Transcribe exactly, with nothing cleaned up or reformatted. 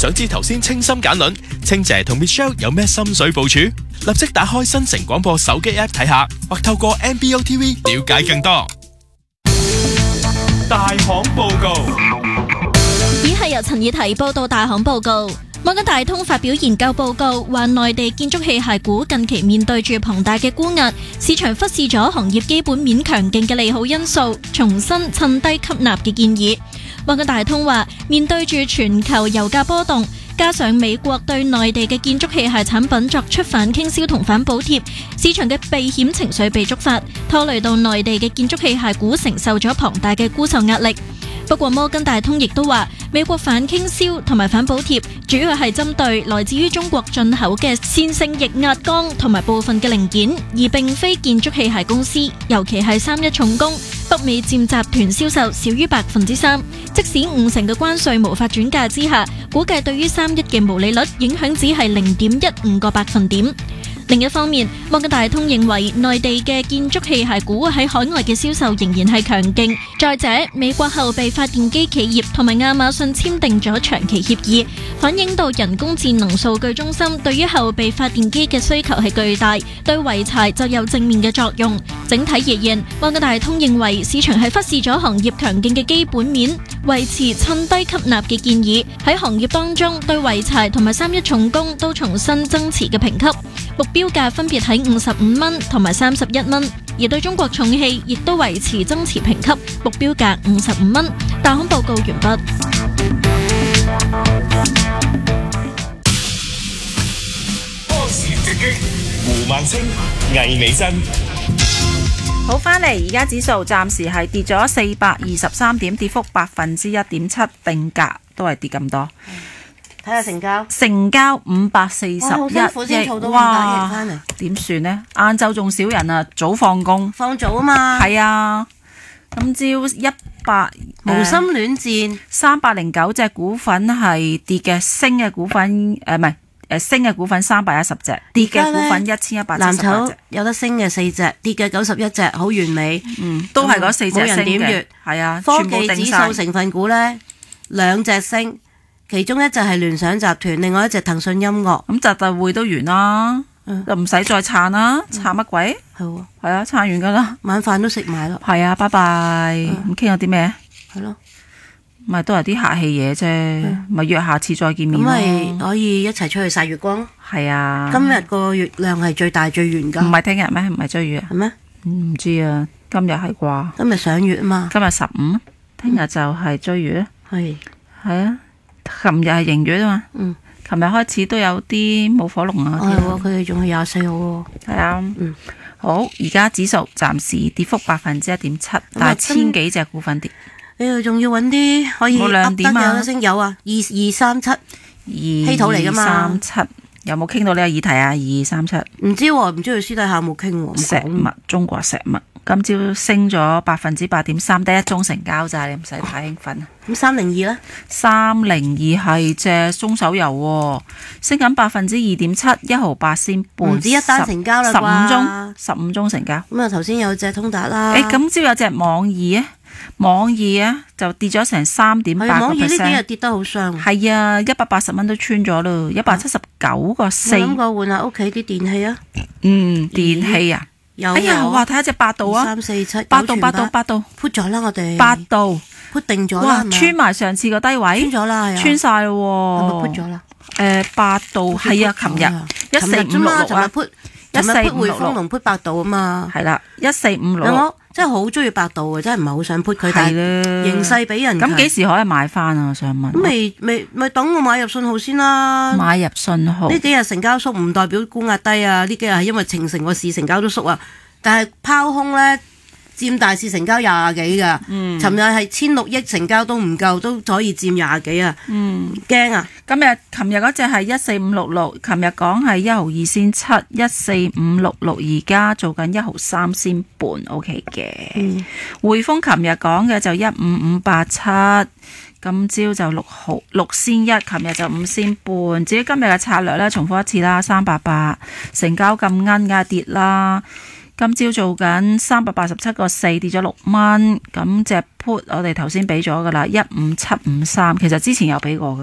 想知頭先清心簡論，清姐同 Michelle 有咩心水部署？立即打開新城廣播手機 app 睇下，或透過 M B O T V 了解更多。大行報告， 以下由陳以提報道大行報告。摩根大通發表研究報告，話內地建築器械股近期面對住龐大嘅沽壓，市場忽視咗行業基本面強勁嘅利好因素，重新趁低吸納嘅建議。摩根大通話，面對住全球油價波動，加上美國對內地嘅建築器械產品作出反傾銷同反補貼，市場嘅避險情緒被觸發，拖累到內地嘅建築器械股承受咗龐大嘅沽售壓力。不過摩根大通亦都話，美國反傾銷同埋反補貼主要係針對來自於中國進口嘅線性液壓鋼同埋部分嘅零件，而並非建築器械公司，尤其係三一重工。北美佔集團銷售少於百分之三，即使五成嘅關稅無法轉嫁之下，估計對於三一嘅毛利率影響只係零點一五個百分點。另一方面，摩根大通認為內地嘅建築器械股喺海外嘅銷售仍然係強勁。再者，美國後備發電機企業同埋亞馬遜簽訂咗長期協議，反映到人工智能數據中心對於後備發電機嘅需求係巨大，對濰柴就有正面嘅作用。整體而言，摩根大通認為市場係忽視咗行業強勁嘅基本面，維持趁低吸納嘅建議。喺行業當中，對濰柴同埋三一重工都重新增持嘅評級，目標標價分別喺五十五蚊同埋三十一蚊，而對中國重汽亦都維持增持評級，目標價五十五蚊。大行報告完畢。 波士直擊，胡萬清、魏美珍。 好，翻嚟，而家指數暫時係跌咗四百二十三點，跌幅百分之一點七，定價都係跌咁多。 睇下成交， 成交五百四十一億，哇！點算呢？晏晝仲少人啊，早放工， 放早啊嘛。 係啊，今朝一百無心戀戰， 三百零九隻股份係跌嘅，升嘅股份誒唔係誒升嘅股份三百一十隻，跌嘅股份一千一百七十八隻。 有得升嘅四隻，跌嘅九十一隻，好完美。 嗯，都係嗰四隻升嘅。冇人點閱，係啊。 科技指數成分股呢，兩隻升。其中一隻係聯想集團，另外一隻騰訊音樂。 咁集大會都完啦，嗯、就唔使再撐啦，撐乜鬼？ 係喎， 係啊，撐完噶啦， 晚飯都食埋咯。 係啊，拜拜。咁傾咗啲咩？ 係咯， 咪都係啲客氣嘢啫，咪約下次再見面咯。 咁咪可以一齊出去曬月光。 係啊， 今日個月亮係最大最圓㗎。 唔係聽日咩？唔係追月啊？ 係咩？ 唔知啊，今日係啩？ 今日賞月啊嘛。 今日十五，聽日就係追月。 係係啊。琴日係迎月啊嘛，嗯，琴日開始都有啲冇火龍啊， 係喎，佢哋仲係廿四號喎， 係啊，嗯，好，而家指數暫時跌幅百分之一點七，但係千幾隻股份跌， 你哋仲要揾啲可以冇亮點啊， 有得升有啊，二二三七， 二稀土嚟噶嘛， 三七有冇傾到呢個議題啊？二三七， 唔知喎，唔知佢私底下有冇傾喎， 石物中國石物。今朝升咗百分之八點三，得一宗成交咋，你唔使太興奮。 咁三零二呢？ 三零二係隻中手游喎，升緊百分之二點七，一毫八仙半。 唔止一單成交啦， 十五宗，十五宗成交。 咁啊，頭先有隻通達啦。 誒，今朝有隻網易啊，網易啊就跌咗成三點八個 percent。 網易呢幾日跌得好傷。 係啊，一百八十蚊都穿咗咯，一百七十九個四。 我諗過換下屋企啲電器啊。 嗯，電器啊。 有哎呀，哇！睇下隻百度啊， 三四七， 百度百度百度 ，put 咗啦，我哋百度 put 定咗啦， 哇！穿埋上次個低位， 穿咗啦， 穿晒咯， 係咪 put 咗啦？ 誒，百度係啊，琴日一四五六六啊， 一四五六六同 put 百度啊嘛， 係啦，一四五六六。 我真係好中意百度嘅，真係唔係好想 put 佢，但係形勢俾人咁幾時可以買翻啊？我想問。 咁未未咪等我買入信號先啦。買入信號。 呢幾日成交縮唔代表沽壓低啊！呢幾日係因為情成個市成交都縮啊。但係拋空咧，佔大市成交廿幾㗎。嗯，尋日係千六億成交都唔夠，都可以佔廿幾啊。嗯，驚啊！ 今日、琴日嗰隻係一四五六六，琴日講係一毫二仙七，一四五六六，而家做緊一毫三仙半 ，OK 嘅。嗯，匯豐琴日講嘅就一五五八七。今朝就六毫六仙一，琴日就五仙半。至於今日嘅策略咧，重複一次啦，三百八成交咁奀，梗係跌啦。今朝做緊三百八十七個四，跌咗六蚊。咁隻 put 我哋頭先俾咗噶啦，一五七五三，其實之前有俾過嘅。